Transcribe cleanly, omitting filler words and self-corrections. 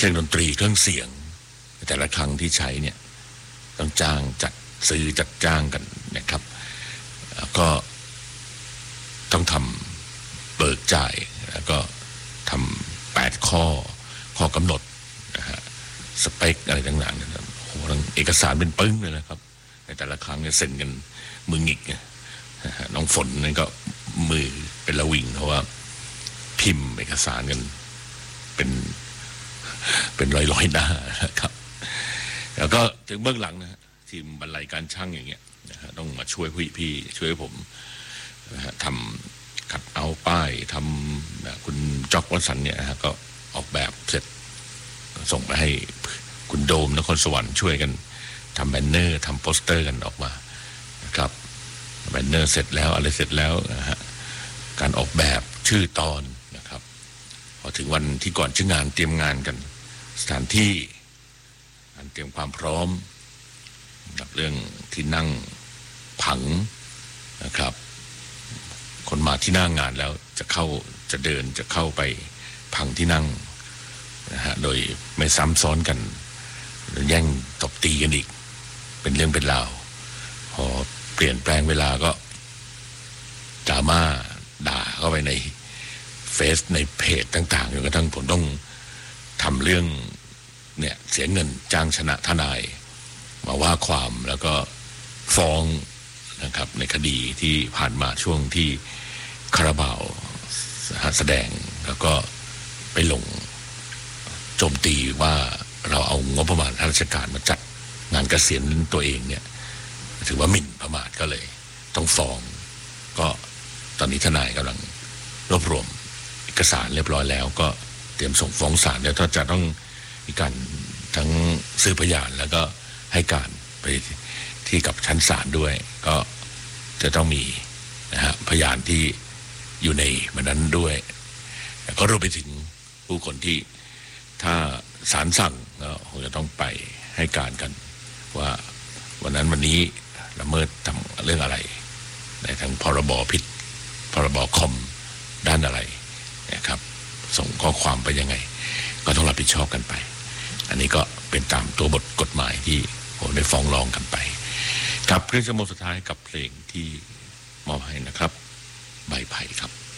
เครื่องดนตรีเครื่องเสียงแต่ละครั้งที่ใช้เนี่ยต้องจ้างจัดซื้อจัดจ้างกันนะครับก็ต้องทำเบิกจ่ายแล้วก็ทำ8ข้อกำหนดนะฮะสเปคอะไรต่างๆนะครับโอ้โหเอกสารเป็นปึ้งเลยนะครับในแต่ละครั้งเนี่ยเซ็นกันมือหงิกน้องฝนนั่นก็มือเป็นระวิงเพราะว่าพิมพ์เอกสารกันเป็นร้อยหน้านะครับแล้วก็ถึงเบื้องหลังนะฮะทีมบรรลัยการช่างอย่างเงี้ยนะฮะต้องมาช่วยพี่ช่วยผมนะฮะทำคัดเอาป้ายทำนะคุณจ็อกวัสันเนี่ยนะฮะก็ออกแบบเสร็จส่งไปให้คุณโดมนครสวรรค์ช่วยกันทำแบนเนอร์ทำโปสเตอร์กันออกมานะครับแบนเนอร์เสร็จแล้วอะไรเสร็จแล้วนะฮะการออกแบบชื่อตอนนะครับพอถึงวันที่ก่อนชื่องานเตรียมงานกันสถานที่การเตรียมความพร้อมกับเรื่องที่นั่งผังนะครับคนมาที่หน้างานแล้วจะเข้าไปผังที่นั่งนะฮะโดยไม่ซ้ำซ้อนกันแย่งตบตีกันอีกเป็นเรื่องเป็นราวพอเปลี่ยนแปลงเวลาก็ดราม่าด่าเข้าไปในเฟซในเพจต่างๆจนกระทั่งผมต้องทำเรื่องเนี่ยเสียเงินจ้างชนะทนายมาว่าความแล้วก็ฟ้องนะครับในคดีที่ผ่านมาช่วงที่คาราบาวแสดงแล้วก็ไปลงโจมตีว่าเราเอางบประมาณราชการมาจัดงานเกษียณตัวเองเนี่ยถือว่าหมิ่นประมาทก็เลยต้องฟ้องก็ตอนนี้ทนายกำลังรวบรวมเอกสารเรียบร้อยแล้วก็เตรียมส่งฟ้องศาลแล้วถ้าจะต้องมีการทั้งสืบพยานแล้วก็ให้การไปที่กับชั้นศาลด้วยก็จะต้องมีนะฮะพยานที่อยู่ในวันนั้นด้วยก็รวมไปถึงผู้คนที่ถ้าศาลสั่งก็คงจะต้องไปให้การกันว่าวันนั้นวันนี้ละเมิดทำเรื่องอะไรในทางพรบผิดพรบคอมด้านอะไรนะครับส่งข้อความไปยังไงก็ต้องรับผิดชอบกันไปอันนี้ก็เป็นตามตัวบทกฎหมายที่ผมได้ฟ้องร้องกันไปครับครึ่งชั่วโมงสุดท้ายกับเพลงที่มอบให้นะครับใบไผ่ครับ